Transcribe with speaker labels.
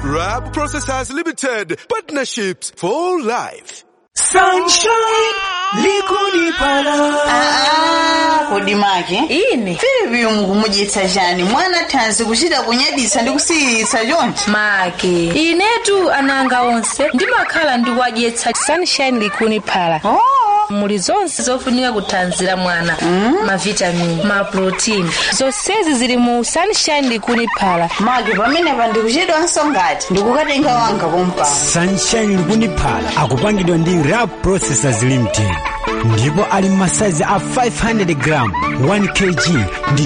Speaker 1: Rab Processors Limited. Partnerships for life.
Speaker 2: Sunshine likuniphala.
Speaker 3: Kodi make
Speaker 2: Ine
Speaker 3: Vivi mukumudyetsa chani mwana thanzi kuchita kunyaditsa ndi kusiyitsa chonchi
Speaker 2: make inetu ananga onse ndimakhala ndikuwadyetsa Sunshine likuniphala. Muli zonse zofunika kuthanzira mwana. Mavitamini, maprotein. Zonsezi zili mu Sunshine likuniphala.
Speaker 3: make pamene pandikuchedwa nsongati ndikukatenga wanga kompa.
Speaker 4: Sunshine likuniphala akupangidwa ndi Rab Processors Limited. Ndipo ali masaizi a 500 gram, 1 kg ndi